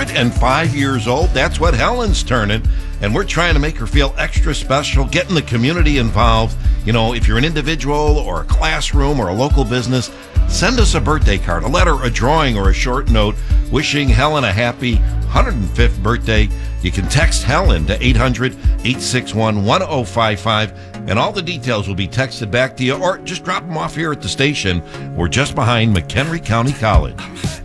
105 years old. That's what Helen's turning. And we're trying to make her feel extra special, getting the community involved. You know, if you're an individual or a classroom or a local business, send us a birthday card, a letter, a drawing, or a short note wishing Helen a happy 105th birthday. You can text Helen to 800-861-1055, and all the details will be texted back to you, or just drop them off here at the station. We're just behind McHenry County College.